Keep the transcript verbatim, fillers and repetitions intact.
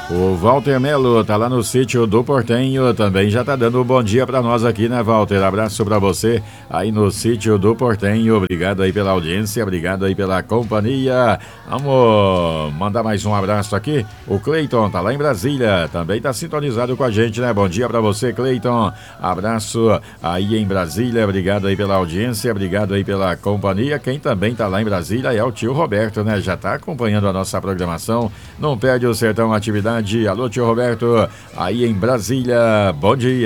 O Walter Melo tá lá no sítio do Portenho, também já tá dando um bom dia pra nós aqui, né, Walter? Abraço pra você aí no sítio do Portenho. Obrigado aí pela audiência, obrigado aí pela companhia. Vamos mandar mais um abraço aqui. O Cleiton tá lá em Brasília, também tá sintonizado com a gente, né? Bom dia pra você, Cleiton. Abraço aí em Brasília, obrigado aí pela audiência, obrigado aí pela companhia. Quem também tá lá em Brasília é o tio Roberto, né? Já tá acompanhando a nossa programação. Não perde o Sertão Atividade. Alô, tio Roberto, aí em Brasília, bom dia.